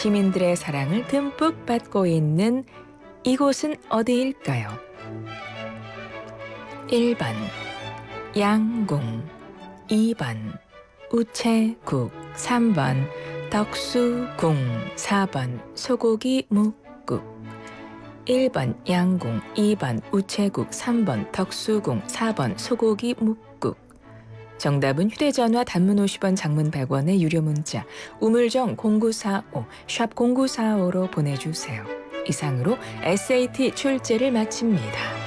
시민들의 사랑을 듬뿍 받고 있는 이곳은 어디일까요? 1번 양궁, 2번 우체국, 3번 덕수궁, 4번 소고기 묵국. 1번 양궁, 2번 우체국, 3번 덕수궁, 4번 소고기 묵국. 정답은 휴대전화 단문 50원, 장문 100원의 유료 문자 우물정 0945, 샵 0945로 보내주세요. 이상으로 SAT 출제를 마칩니다.